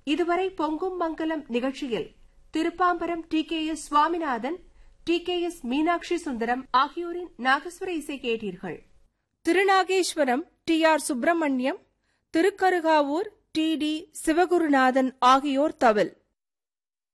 இதுவரை பொங்கும் மங்கலம் நிகழ்ச்சியில் திருப்பாம்பரம் TKS சுவாமிநாதன், TKS மீனாட்சி சுந்தரம் ஆகியோரின் நாகஸ்வர இசை கேட்டீர்கள். திருநாகேஸ்வரம் TR சுப்பிரமணியம், திருக்கருகாவூர் TD சிவகுருநாதன் ஆகியோர் தவில்.